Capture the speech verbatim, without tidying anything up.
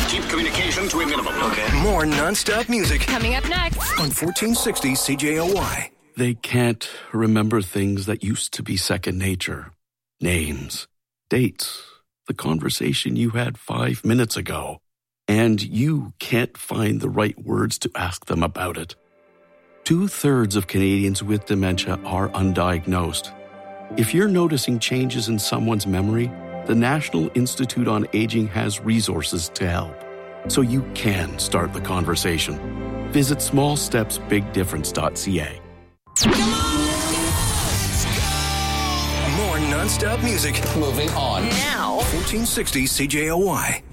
Keep communication to a minimum. Okay. More non-stop music Coming up next on fourteen sixty C J O Y. They can't remember things that used to be second nature. Names, dates, the conversation you had five minutes ago. And you can't find the right words to ask them about it. Two-thirds of Canadians with dementia are undiagnosed. If you're noticing changes in someone's memory, the National Institute on Aging has resources to help, so you can start the conversation. Visit small steps big difference dot c a. More non-stop music Moving on. now. fourteen sixty C J O Y.